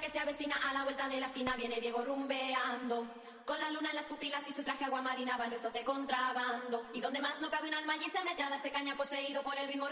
que se avecina a la vuelta de la esquina. Viene Diego rumbeando, con la luna en las pupilas y su traje aguamarina van restos de contrabando. Y donde más no cabe un alma allí se mete a darse caña, poseído por el ritmo.